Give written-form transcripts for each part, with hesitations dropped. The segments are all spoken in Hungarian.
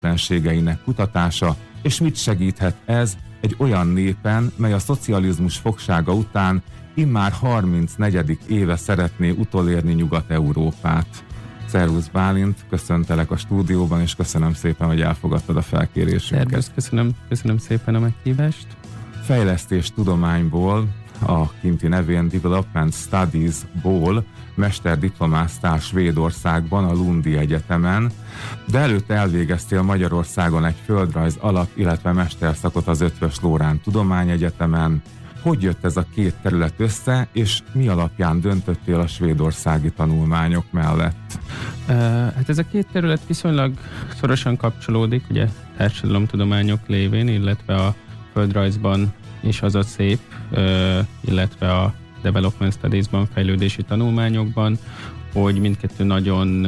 egyenlőtlenségeinek kutatása, és mit segíthet ez egy olyan népen, mely a szocializmus fogsága után immár 34. éve szeretné utolérni Nyugat-Európát. Szervusz Bálint, köszöntelek a stúdióban, és köszönöm szépen, hogy elfogadtad a felkérésünket. Szervusz, köszönöm szépen a meghívást. Fejlesztés tudományból, a kinti nevén Development Studies-ból mesterdiplomáztál Svédországban, a Lundi Egyetemen, de előtte elvégeztél Magyarországon egy földrajz alap, illetve mesterszakot az Eötvös Loránd Tudományegyetemen. Hogy jött ez a két terület össze, és mi alapján döntöttél a svédországi tanulmányok mellett? Hát ez a két terület viszonylag szorosan kapcsolódik, ugye társadalomtudományok lévén, illetve a földrajzban is az a szép, illetve a Development Studies-ban, fejlődési tanulmányokban, hogy mindkettő nagyon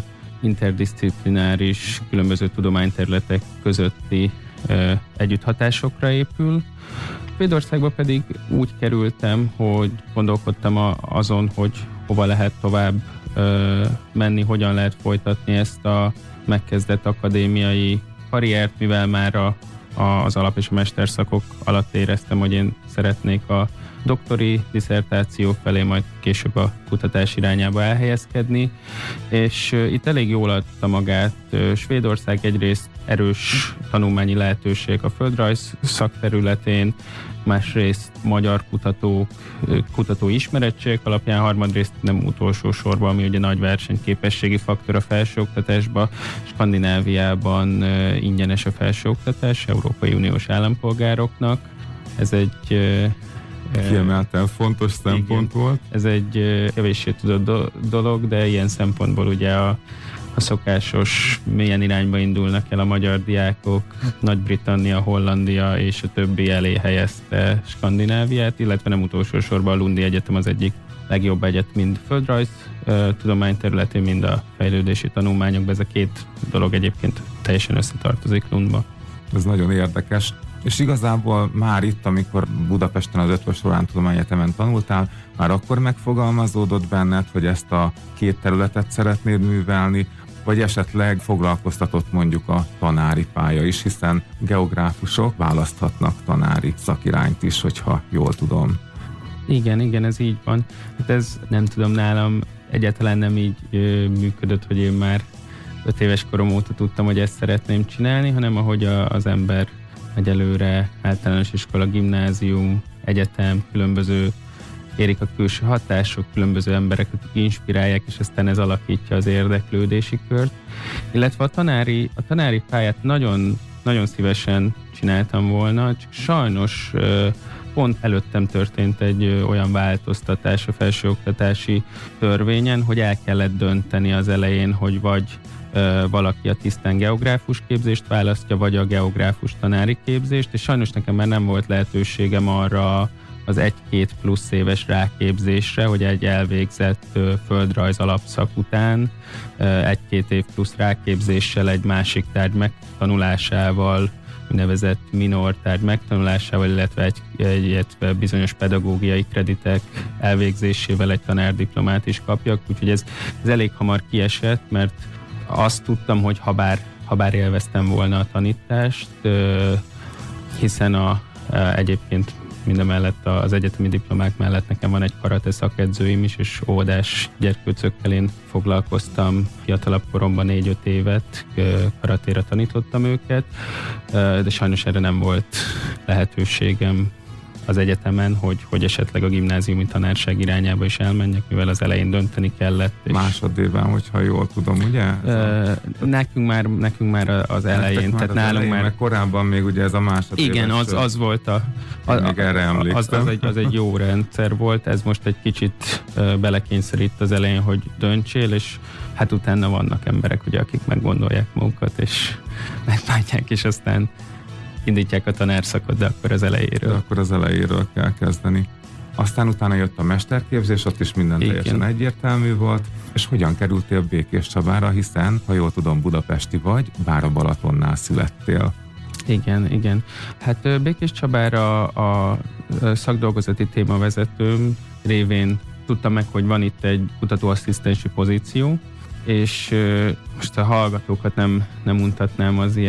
interdisziplináris, különböző tudományterületek közötti együtthatásokra épül. Svédországba pedig úgy kerültem, hogy gondolkodtam azon, hogy hova lehet tovább menni, hogyan lehet folytatni ezt a megkezdett akadémiai karriert, mivel már az alap- és a mesterszakok alatt éreztem, hogy én szeretnék a doktori disszertáció felé, majd később a kutatás irányába elhelyezkedni, és itt elég jól adta magát. Svédország egyrészt erős tanulmányi lehetőség a földrajz szakterületén, másrészt magyar kutatói ismerettség alapján, harmadrészt nem utolsó sorban, ami ugye nagy versenyképességi faktor a felsőoktatásban. Skandináviában ingyenes a felsőoktatás Európai Uniós állampolgároknak. Ez egy kiemelten fontos szempont volt. Ez egy kevéssé tudott dolog, de ilyen szempontból ugye a szokásos milyen irányba indulnak el a magyar diákok, Nagy-Britannia, Hollandia és a többi elé helyezte Skandináviát, illetve nem utolsó sorban a Lundi Egyetem az egyik legjobb egyetem, mind földrajz tudomány területén, mind a fejlődési tanulmányokban. Ez a két dolog egyébként teljesen összetartozik Lundba. Ez nagyon érdekes. És igazából már itt, amikor Budapesten az Eötvös Loránd Tudományegyetemen tanultál, már akkor megfogalmazódott benned, hogy ezt a két területet szeretnéd művelni, vagy esetleg foglalkoztatott mondjuk a tanári pálya is, hiszen geográfusok választhatnak tanári szakirányt is, hogyha jól tudom. Igen, ez így van. Hát ez nem tudom, nálam egyáltalán nem így működött, hogy én már 5 éves korom óta tudtam, hogy ezt szeretném csinálni, hanem ahogy az ember egyelőre általános iskola, gimnázium, egyetem, különböző érik a külső hatások, különböző emberek, akik inspirálják, és aztán ez alakítja az érdeklődési kört. Illetve a tanári pályát nagyon, nagyon szívesen csináltam volna, csak sajnos pont előttem történt egy olyan változtatás a felsőoktatási törvényen, hogy el kellett dönteni az elején, hogy vagy valaki a tisztán geográfus képzést választja, vagy a geográfus tanári képzést, és sajnos nekem már nem volt lehetőségem arra az 1-2 plusz éves ráképzésre, hogy egy elvégzett földrajz alapszak után 1-2 év plusz ráképzéssel egy másik tárgy megtanulásával, úgynevezett minor tárgy megtanulásával, illetve bizonyos pedagógiai kreditek elvégzésével egy tanárdiplomát is kapjak, úgyhogy ez elég hamar kiesett, mert azt tudtam, hogy habár élveztem volna a tanítást, hiszen egyébként mindemellett az egyetemi diplomák mellett nekem van egy karate szakedzőim is, és óvodás gyerkőcökkel én foglalkoztam fiatalabb koromban 4-5 évet, karatéra tanítottam őket, de sajnos erre nem volt lehetőségem az egyetemen, hogy esetleg a gimnáziumi tanárság irányába is elmenjek, mivel az elején dönteni kellett. Másodévben, hogyha jól tudom, ugye? Nekünk már az elején, tehát nálunk már... Korábban még ugye ez a másodéves... Igen, az volt még erre emlékszem. Az egy jó rendszer volt, ez most egy kicsit belekényszerít az elején, hogy döntsél, és hát utána vannak emberek, ugye, akik meggondolják magukat, és megbántják, és aztán indítják a tanárszakot, de akkor az elejéről kell kezdeni. Aztán utána jött a mesterképzés, ott is minden teljesen egyértelmű volt. És hogyan kerültél Békéscsabára, hiszen, ha jól tudom, budapesti vagy, bár a Balatonnál születtél. Igen. Hát Békéscsabára a szakdolgozati témavezetőm révén tudtam meg, hogy van itt egy kutatóasszisztensi pozíció, és most a hallgatókat nem untatnám az